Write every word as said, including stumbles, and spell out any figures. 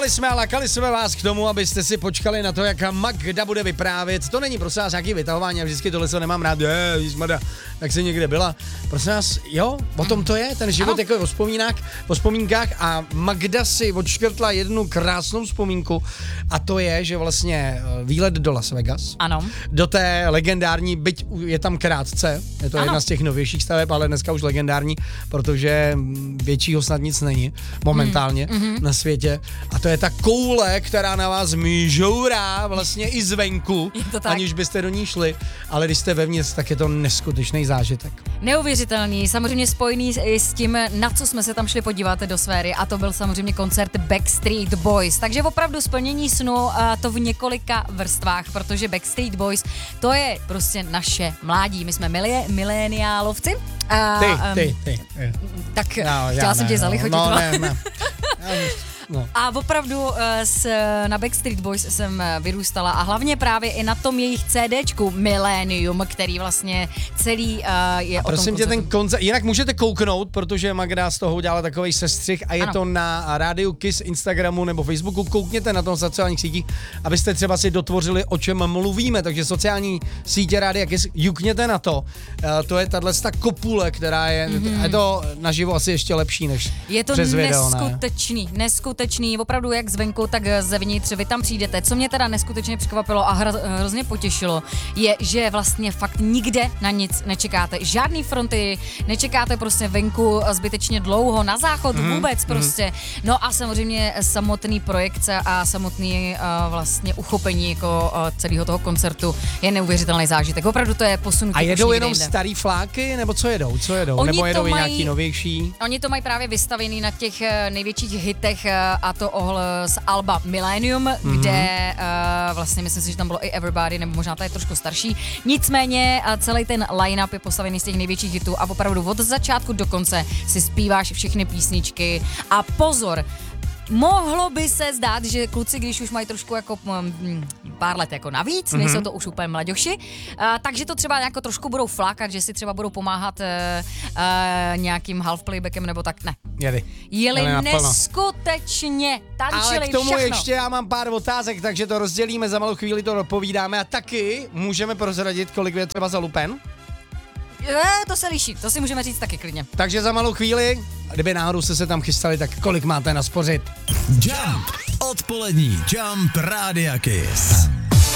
Čekali jsme a lakali jsme vás k tomu, abyste si počkali na to, jak Magda bude vyprávět. To není prosím vás nějaký vytahování, já vždycky tohle se nemám rád, je, Magda, tak se někde byla. Prosím vás, jo, o tom to je, ten život jako o vzpomínkách, o vzpomínkách a Magda si odškrtla jednu krásnou vzpomínku a to je, že vlastně výlet do Las Vegas. Ano. Do té legendární, byť je tam krátce, je to ano. jedna z těch novějších staveb, ale dneska už legendární, protože většího snad nic není momentálně mm-hmm. na světě. A to je ta koule, která na vás mížourá vlastně i zvenku, aniž byste do ní šli, ale když jste vevnitř, tak je to neskutečný zážitek. Neuvěřitelný, samozřejmě spojený i s tím, na co jsme se tam šli podívat do sféry, a to byl samozřejmě koncert Backstreet Boys. Takže opravdu splnění snu, a to v několika vrstvách, protože Backstreet Boys, to je prostě naše mládí. My jsme milie, miléniálovci. A, ty, ty, ty. Um, tak no, chtěla ne, jsem tě zalichotit. No, ne, ne. No. A opravdu s, na Backstreet Boys jsem vyrůstala a hlavně právě i na tom jejich CDčku Millennium, který vlastně celý uh, je a o tom prosím tě, ten koncert, jinak můžete kouknout, protože Magda z toho udělala takovej sestřih a je ano. to na rádiu Kiss, Instagramu nebo Facebooku, koukněte na tom sociálních sítích, abyste třeba si dotvořili, o čem mluvíme, takže sociální sítě rádia Kiss, jukněte na to, uh, to je tato kopule, která je, mm-hmm. je to naživo asi ještě lepší než je to přes video, neskutečný, ne? neskutečný. Opravdu jak zvenku, tak zevnitř, vy tam přijdete. Co mě teda neskutečně překvapilo a hra, hrozně potěšilo, je, že vlastně fakt nikde na nic nečekáte. Žádný fronty, nečekáte prostě venku zbytečně dlouho, na záchod mm, vůbec prostě. Mm. No a samozřejmě samotný projekce a samotný uh, vlastně uchopení jako uh, celého toho koncertu je neuvěřitelný zážitek. Opravdu to je posunutí. A jedou jenom jinde. starý fláky, nebo co jedou? Co jedou? Oni nebo jedou i mají, nějaký novější? Oni to mají právě vystavený na těch největších hitech, a to ohl z alba Millennium, mm-hmm. kde uh, vlastně myslím si, že tam bylo i Everybody, nebo možná to je trošku starší. Nicméně uh, celý ten line-up je postavený z těch největších hitů a opravdu od začátku do konce si zpíváš všechny písničky a pozor, mohlo by se zdát, že kluci, když už mají trošku jako um, pár let jako navíc, mm-hmm. nejsou to už úplně mladěši, uh, takže to třeba jako trošku budou flákat, že si třeba budou pomáhat uh, uh, nějakým half playbackem nebo tak, ne. Jeli. Jeli, Jeli neskutečně, tančili ale k tomu všechno. ještě já mám pár otázek, takže to rozdělíme, za malou chvíli to dopovídáme a taky můžeme prozradit, kolik je třeba za lupen. Je, to se liší, to si můžeme říct taky klidně. Takže za malou chvíli, kdyby náhodou jste se tam chystali, tak kolik máte naspořit? Jump, odpolední Jump Rádia Kiss.